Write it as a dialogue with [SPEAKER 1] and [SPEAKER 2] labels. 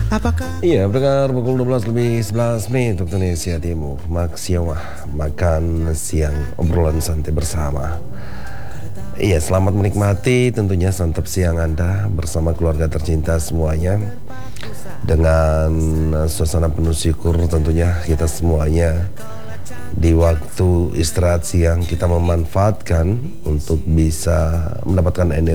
[SPEAKER 1] Iya, berdengar pukul 12 lebih 11 menit waktu Indonesia Timur. Makan siang obrolan santai bersama. Iya, selamat menikmati tentunya santap siang Anda bersama keluarga tercinta semuanya. Dengan suasana penuh syukur tentunya kita semuanya di waktu istirahat siang kita memanfaatkan untuk bisa mendapatkan energi